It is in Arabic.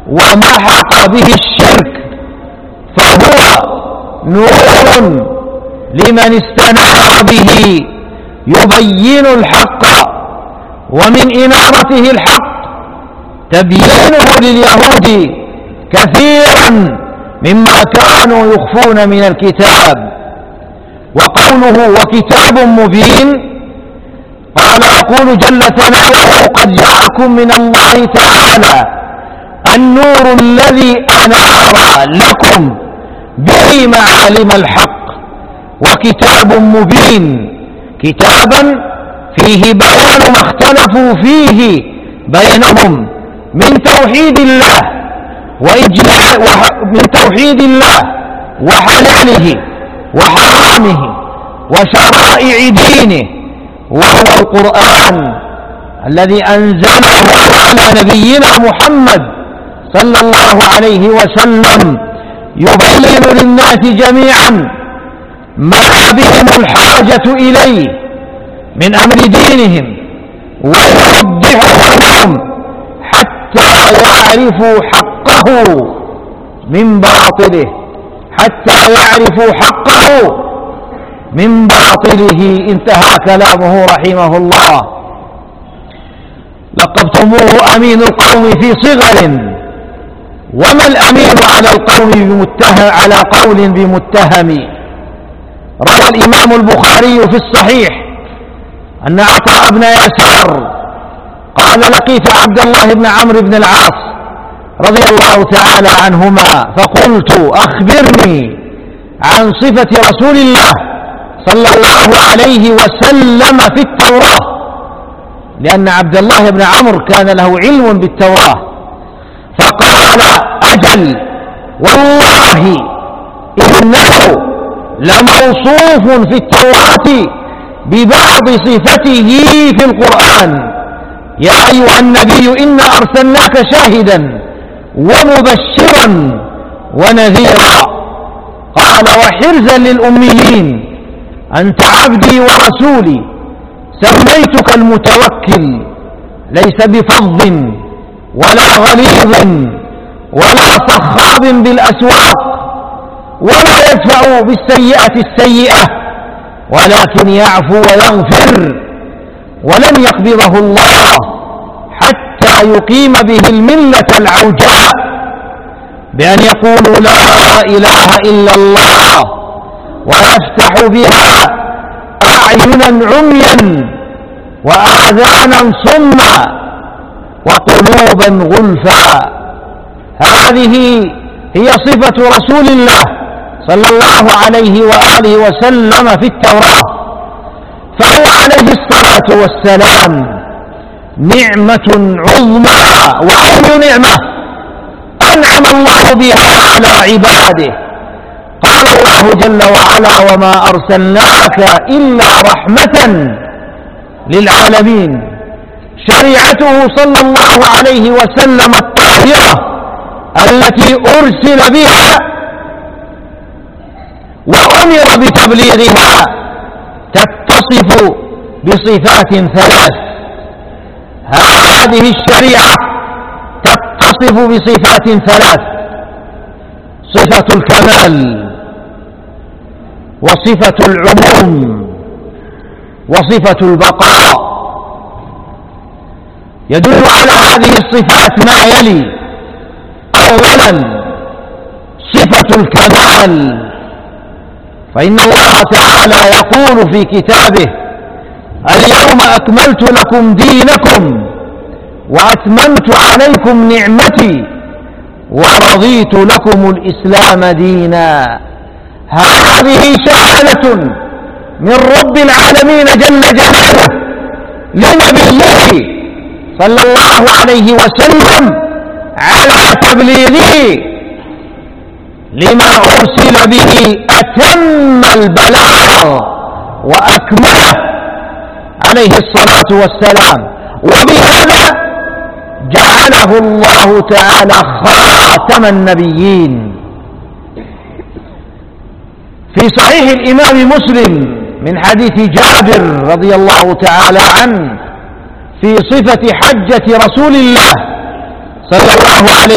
ومحق به الشرك، فهو نور لمن استنار به يبين الحق، ومن إنارته الحق تبيينه لليهود كثيرا مما كانوا يخفون من الكتاب. وقوله وكتاب مبين، قال يقول جل ثناؤه قد جاءكم من الله تعالى النور الذي أنار لكم به معالم الحق، وكتاب مبين كتابا فيه بيان ما اختلفوا فيه بينهم من توحيد الله وحلاله وحرامه وشرائع دينه، وهو القرآن الذي أنزله على نبينا محمد صلى الله عليه وسلم يبين للناس جميعا ما بهم الحاجة إليه من أمر دينهم، ويوضحه لهم حتى يعرفوا حقه من باطله، انتهى كلامه رحمه الله. لقبتموه أمين القوم في صغر، وما الأمين على قول بمتهم. روى الإمام البخاري في الصحيح أن عطاء بن يسار قال لقيت عبد الله بن عمرو بن العاص رضي الله تعالى عنهما فقلت أخبرني عن صفة رسول الله صلى الله عليه وسلم في التوراة، لأن عبد الله بن عمرو كان له علم بالتوراة، فقال أجل والله إنه لموصوف في التوراة ببعض صفته في القرآن. يا أيها النبي إنا أرسلناك شاهدا ومبشرا ونذيرا. قال وحرزا للأميين أنت عبدي ورسولي، سميتك المتوكل، ليس بفظ ولا غليظ ولا صخاب بالأسواق، ولا يدفع بالسيئة السيئة، ولكن يعفو ويغفر، ولن يقبضه الله حتى يقيم به الملة العوجاء بأن يقولوا لا إله إلا الله، ويفتح بها أعينا عميا وآذانا صما وقلوبا غلفا. هذه هي صفة رسول الله صلى الله عليه وآله وسلم في التوراة، فهو عليه الصلاة والسلام نعمة عظمى، وأي نعمة أنعم الله بها على عباده. قال الله جل وعلا وما أرسلناك إلا رحمة للعالمين. شريعته صلى الله عليه وسلم الطاهرة التي أرسل بها وأمر بتبليغها تتصف بصفات ثلاث. هذه الشريعة تتصف بصفات ثلاث: صفة الكمال، وصفة العموم، وصفة البقاء. يدل على هذه الصفات ما يلي: أولا صفة الكمال، فإن الله تعالى يقول في كتابه: اليوم أكملت لكم دينكم وأتممت عليكم نعمتي ورضيت لكم الإسلام دينا. هذه شهادة من رب العالمين جل جلاله لنبيه صلى الله عليه وسلم على تبليغه لما أرسل به، أتم البلاغ وأكمله عليه الصلاة والسلام، وبهذا جعله الله تعالى خاتم النبيين. في صحيح الإمام مسلم من حديث جابر رضي الله تعالى عنه في صفة حجة رسول الله صلى الله عليه